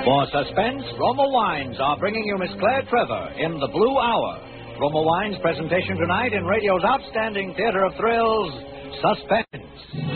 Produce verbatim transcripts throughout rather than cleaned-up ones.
For suspense, Roma Wines are bringing you Miss Claire Trevor in The Blue Hour. Roma Wines' presentation tonight in radio's outstanding theater of thrills, Suspense.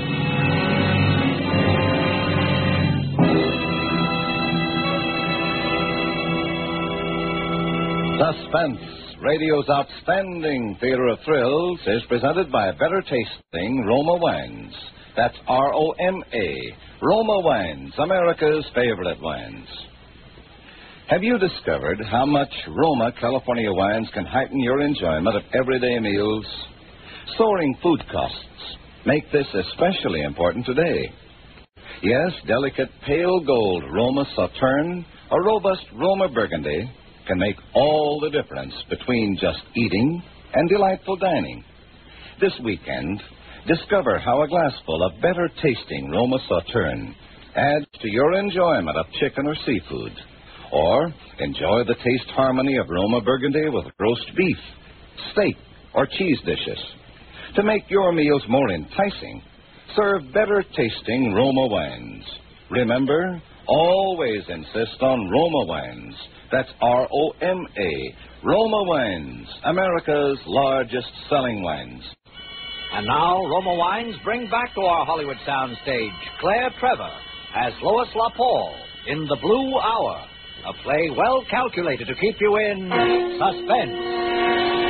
Suspense, radio's outstanding theater of thrills, is presented by better tasting Roma Wines. That's R O M A, Roma Wines, America's favorite wines. Have you discovered how much Roma California wines can heighten your enjoyment of everyday meals? Soaring food costs make this especially important today. Yes, delicate pale gold Roma Sauterne or robust Roma Burgundy can make all the difference between just eating and delightful dining. This weekend, discover how a glassful of better-tasting Roma Sauterne adds to your enjoyment of chicken or seafood. Or enjoy the taste harmony of Roma Burgundy with roast beef, steak, or cheese dishes. To make your meals more enticing, serve better-tasting Roma wines. Remember, always insist on Roma wines. That's R O M A, Roma Wines, America's largest selling wines. And now, Roma Wines bring back to our Hollywood soundstage Claire Trevor as Lois LaPaul in The Blue Hour, a play well calculated to keep you in suspense.